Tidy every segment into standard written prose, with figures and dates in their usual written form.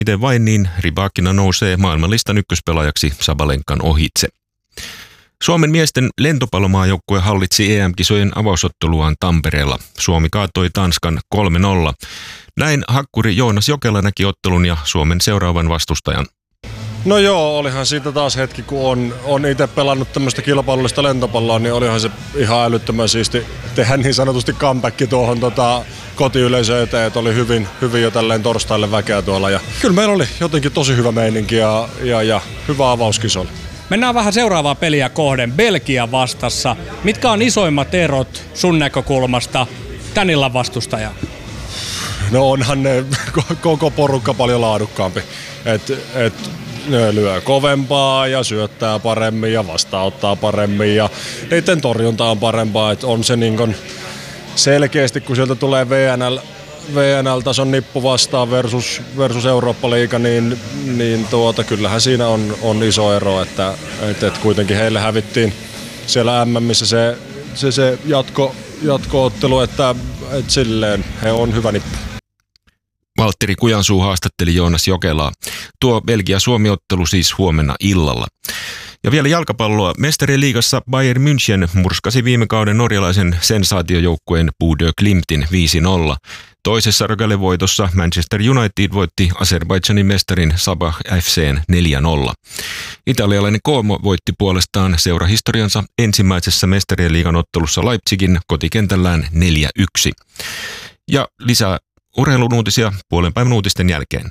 Miten vain niin, Rybakina nousee maailmanlistan ykköspelaajaksi Sabalenkan ohitse. Suomen miesten lentopallomaajoukkue hallitsi EM-kisojen avausotteluaan Tampereella. Suomi kaatoi Tanskan 3-0. Näin hakkuri Joonas Jokela näki ottelun ja Suomen seuraavan vastustajan. No joo, olihan siitä taas hetki, kun on itse pelannut tämmöistä kilpailullista lentopalloa, niin olihan se ihan älyttömän siisti tehdä niin sanotusti comeback tuohon kotiyleisöön eteen, että oli hyvin jo tälleen torstaille väkeä tuolla. Ja kyllä meillä oli jotenkin tosi hyvä meininki ja hyvä avauskiso. Mennään vähän seuraavaa peliä kohden. Belgia vastassa. Mitkä on isoimmat erot sun näkökulmasta tän illan vastustajaan? No onhan ne koko porukka paljon laadukkaampi. Ne lyö kovempaa ja syöttää paremmin ja vastaanottaa paremmin ja niiden torjunta on parempaa. Et on se niin kun selkeästi, kun sieltä tulee VNL-tason nippu vastaan versus Eurooppa-liiga, niin kyllähän siinä on iso ero, että kuitenkin heille hävittiin siellä MM:ssä se jatko-ottelu, että silleen he on hyvä nippu. Valtteri Kujansuu haastatteli Joonas Jokelaa. Tuo Belgia-Suomi-ottelu siis huomenna illalla. Ja vielä jalkapalloa. Mestarien liigassa Bayern München murskasi viime kauden norjalaisen sensaatiojoukkueen Bodø Glimtin 5-0. Toisessa rökälevoitossa Manchester United voitti Azerbaidžanin mestarin Sabah FC:n 4-0. Italialainen Como voitti puolestaan seurahistoriansa ensimmäisessä Mestarien liigan ottelussa Leipzigin kotikentällään 4-1. Ja lisää urheilun uutisia puolen päivän uutisten jälkeen.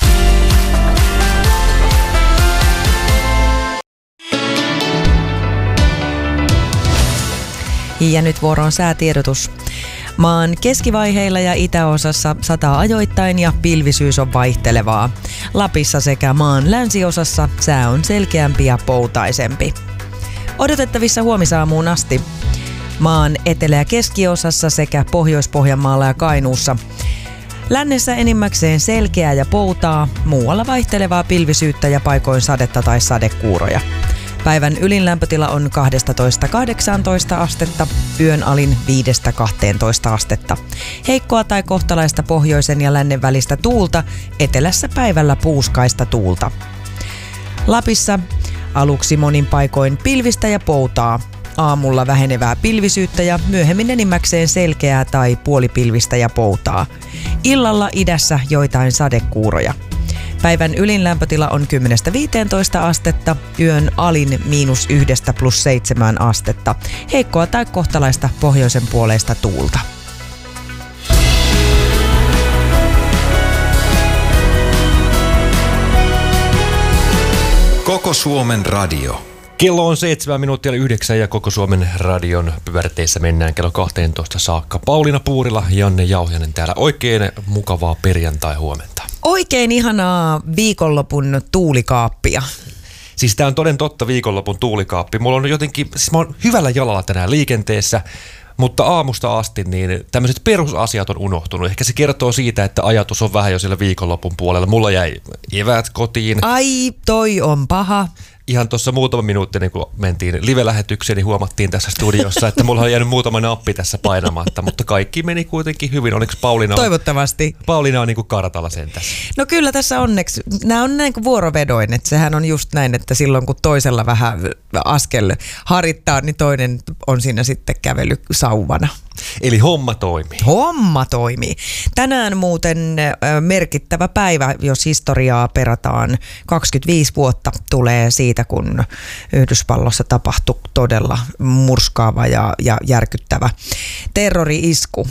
Ja nyt vuoroon säätiedotus. Maan keskivaiheilla ja itäosassa sataa ajoittain ja pilvisyys on vaihtelevaa. Lapissa sekä maan länsiosassa sää on selkeämpi ja poutaisempi. Odotettavissa huomisaamuun asti. Maan etelä- ja keskiosassa sekä Pohjois-Pohjanmaalla ja Kainuussa. Lännessä enimmäkseen selkeää ja poutaa, muualla vaihtelevaa pilvisyyttä ja paikoin sadetta tai sadekuuroja. Päivän ylin lämpötila on 12–18 astetta, yön alin 5–12 astetta. Heikkoa tai kohtalaista pohjoisen ja lännen välistä tuulta, etelässä päivällä puuskaista tuulta. Lapissa aluksi monin paikoin pilvistä ja poutaa. Aamulla vähenevää pilvisyyttä ja myöhemmin enimmäkseen selkeää tai puolipilvistä ja poutaa. Illalla idässä joitain sadekuuroja. Päivän ylin lämpötila on 10–15 astetta, yön alin -1–+7 astetta. Heikkoa tai kohtalaista pohjoisen puoleista tuulta. Koko Suomen radio. Kello on 7:09 ja Koko Suomen radion pyörteissä mennään kello 12 saakka. Pauliina Puurila, Janne Jauhjanen täällä. Oikein mukavaa perjantai-huomenta. Oikein ihanaa viikonlopun tuulikaappia. Siis tää on toden totta viikonlopun tuulikaappi. Mulla on jotenkin, siis mä oon hyvällä jalalla tänään liikenteessä, mutta aamusta asti niin tämmöiset perusasiat on unohtunut. Ehkä se kertoo siitä, että ajatus on vähän jo siellä viikonlopun puolella. Mulla jäi eväät kotiin. Ai, toi on paha. Ihan tuossa muutama minuutti, niin kun mentiin live-lähetykseen, niin huomattiin tässä studiossa, että mulla on jäänyt muutama nappi tässä painamatta, mutta kaikki meni kuitenkin hyvin. Oliko Pauliina? Toivottavasti. Pauliina on niin kuin kartalla sentäs. No kyllä tässä onneksi. Nämä on näin kuin vuorovedoin, että sehän on just näin, että silloin kun toisella vähän askel harittaa, niin toinen on siinä sitten kävely sauvana. Eli homma toimii. Homma toimii. Tänään muuten merkittävä päivä, jos historiaa perataan. 25 vuotta tulee siitä, kun Yhdysvalloissa tapahtui todella murskaava ja järkyttävä terrori-isku.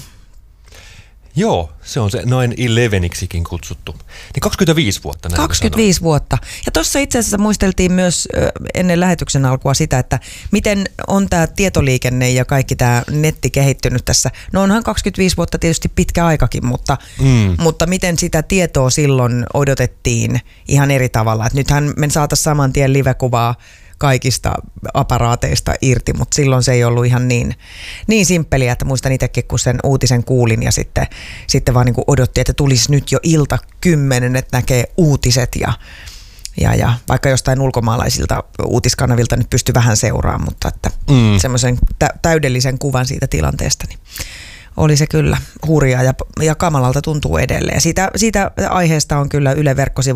Joo, se on se 9/11-iksikin kutsuttu. Niin 25 vuotta. 25 vuotta. Ja tuossa itse asiassa muisteltiin myös ennen lähetyksen alkua sitä, että miten on tämä tietoliikenne ja kaikki tämä netti kehittynyt tässä. No onhan 25 vuotta tietysti pitkä aikakin, mutta miten sitä tietoa silloin odotettiin ihan eri tavalla. Et nythän me saataisiin saman tien live-kuvaa kaikista aparaateista irti, mutta silloin se ei ollut ihan niin simppeliä, että muistan itsekin, kun sen uutisen kuulin ja sitten vaan niin kuin odotti, että tulisi nyt jo ilta 10, että näkee uutiset ja vaikka jostain ulkomaalaisilta uutiskanavilta nyt pystyi vähän seuraamaan, mutta että semmoisen täydellisen kuvan siitä tilanteesta niin oli se kyllä hurjaa ja kamalalta tuntuu edelleen. Siitä aiheesta on kyllä Yle verkkosivu